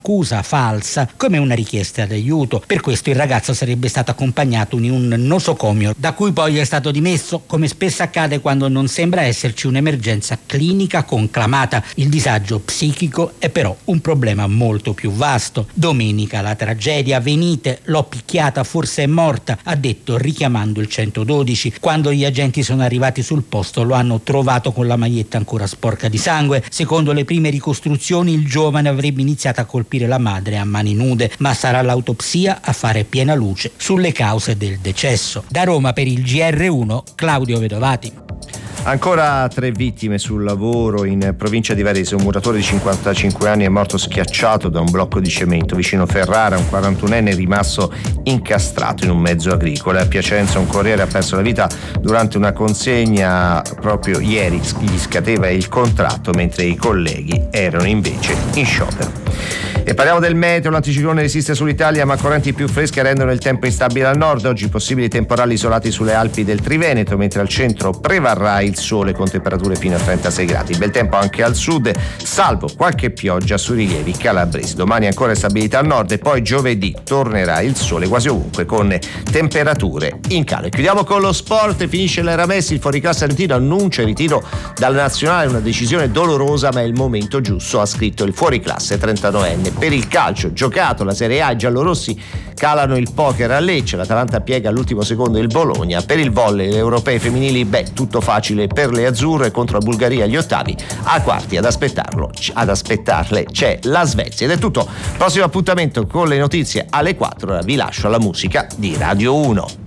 accusa falsa come una richiesta d'aiuto. Per questo il ragazzo sarebbe stato accompagnato in un nosocomio, da cui poi è stato dimesso, come spesso accade quando non sembra esserci un'emergenza clinica conclamata. Il disagio psichico è però un problema molto più vasto. Domenica la tragedia: venite, l'ho picchiata, forse è morta, ha detto richiamando il 112. Quando gli agenti sono arrivati sul posto lo hanno trovato con la maglietta ancora sporca di sangue. Secondo le prime ricostruzioni il giovane avrebbe iniziato a colpire la madre a mani nude, ma sarà l'autopsia a fare piena luce sulle cause del decesso. Da Roma per il GR1 Claudio Vedovati. Ancora 3 vittime sul lavoro in provincia di Varese. Un muratore di 55 anni è morto schiacciato da un blocco di cemento. Vicino Ferrara un 41enne è rimasto incastrato in un mezzo agricolo. A Piacenza un corriere ha perso la vita durante una consegna proprio ieri. Gli scadeva il contratto mentre i colleghi erano invece in sciopero. E parliamo del meteo. L'anticiclone resiste sull'Italia, ma correnti più fresche rendono il tempo instabile al nord. Oggi possibili temporali isolati sulle Alpi del Triveneto, mentre al centro prevarrà il sole con temperature fino a 36 gradi. Bel tempo anche al sud, salvo qualche pioggia sui rilievi calabresi. Domani ancora stabilità al nord e poi giovedì tornerà il sole quasi ovunque con temperature in calo. E chiudiamo con lo sport. Finisce l'era Messi, il fuoriclasse argentino annuncia il ritiro dalla nazionale, una decisione dolorosa ma è il momento giusto, ha scritto il fuoriclasse 39enne. Per il calcio giocato, la Serie A, i giallorossi calano il poker a Lecce, l'Atalanta piega all'ultimo secondo il Bologna. Per il volley, le europee femminili, tutto facile per le azzurre contro la Bulgaria agli ottavi. A quarti ad aspettarle c'è la Svezia. Ed è tutto. Prossimo appuntamento con le notizie alle 4. Ora vi lascio alla musica di Radio 1.